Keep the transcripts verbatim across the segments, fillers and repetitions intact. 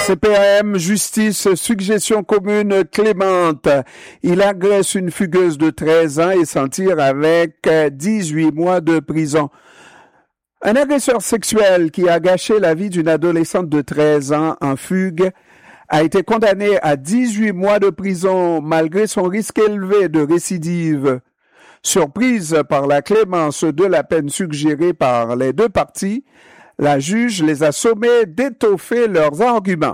C P A M, justice, suggestion commune clémente. Il agresse une fugueuse de treize ans et s'en tire avec dix-huit mois de prison. Un agresseur sexuel qui a gâché la vie d'une adolescente de treize ans en fugue a été condamné à dix-huit mois de prison malgré son risque élevé de récidive. Surprise par la clémence de la peine suggérée par les deux parties, la juge les a sommés d'étoffer leurs arguments.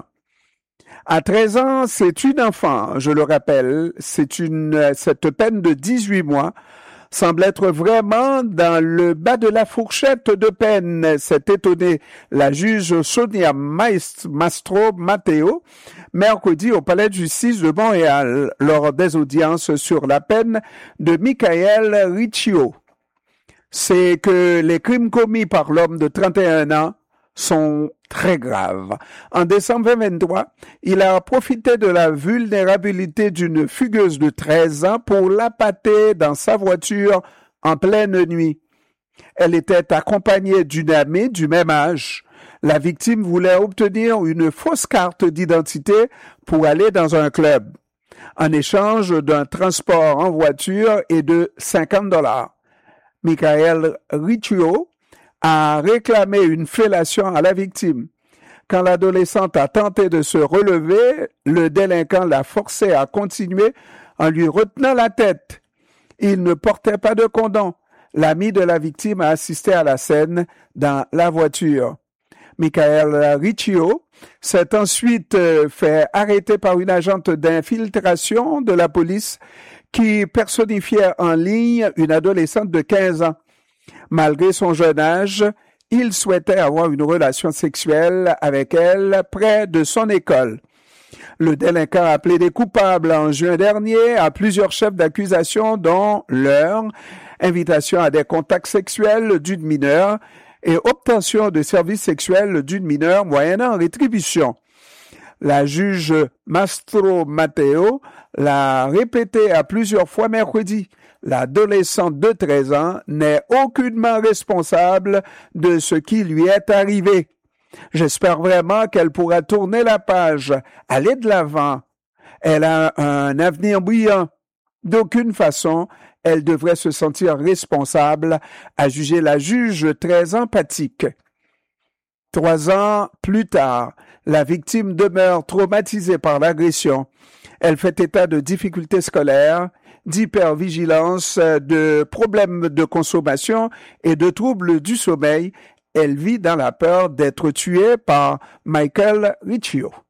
À treize ans, c'est une enfant, je le rappelle, c'est une, cette peine de dix-huit mois semble être vraiment dans le bas de la fourchette de peine, s'est étonnée la juge Sonia Mastro Matteo, mercredi au Palais de justice de Montréal, lors des audiences sur la peine de Michael Riccio. C'est que les crimes commis par l'homme de trente et un ans sont très graves. En décembre deux mille vingt-trois, il a profité de la vulnérabilité d'une fugueuse de treize ans pour l'appâter dans sa voiture en pleine nuit. Elle était accompagnée d'une amie du même âge. La victime voulait obtenir une fausse carte d'identité pour aller dans un club, en échange d'un transport en voiture et de cinquante dollars. Michael Riccio a réclamé une fellation à la victime. Quand l'adolescente a tenté de se relever, le délinquant l'a forcé à continuer en lui retenant la tête. Il ne portait pas de condom. L'ami de la victime a assisté à la scène dans la voiture. Michael Riccio s'est ensuite fait arrêter par une agente d'infiltration de la police qui personnifiait en ligne une adolescente de quinze ans. Malgré son jeune âge, il souhaitait avoir une relation sexuelle avec elle près de son école. Le délinquant a plaidé coupable en juin dernier à plusieurs chefs d'accusation, dont leur invitation à des contacts sexuels d'une mineure et obtention de services sexuels d'une mineure moyennant rétribution. La juge Mastro Matteo l'a répété à plusieurs fois mercredi. L'adolescente de treize ans n'est aucunement responsable de ce qui lui est arrivé. J'espère vraiment qu'elle pourra tourner la page, aller de l'avant. Elle a un avenir brillant. D'aucune façon, elle devrait se sentir responsable, a jugé la juge très empathique. Trois ans plus tard, la victime demeure traumatisée par l'agression. Elle fait état de difficultés scolaires, d'hypervigilance, de problèmes de consommation et de troubles du sommeil. Elle vit dans la peur d'être tuée par Michael Riccio.